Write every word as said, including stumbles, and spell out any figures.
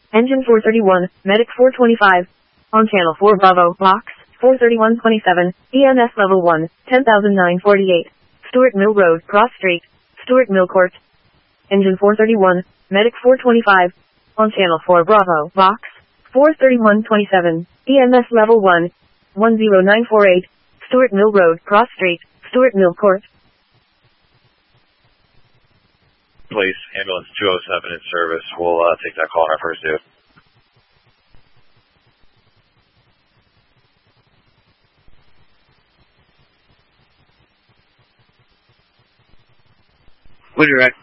Engine four thirty-one, Medic four twenty-five. On channel four Bravo, box, four thirty-one twenty-seven, E M S level one, ten thousand nine hundred forty-eight. Stuart Mill Road, Cross Street, Stuart Mill Court. Engine four thirty-one, Medic four twenty-five. On channel four Bravo, box, four thirty-one twenty-seven, E M S level one, one zero nine four eight. Stuart Mill Road, Cross Street, Stuart Mill Court. Police, ambulance two oh seven in service. We'll uh, take that call on our first due. We're direct.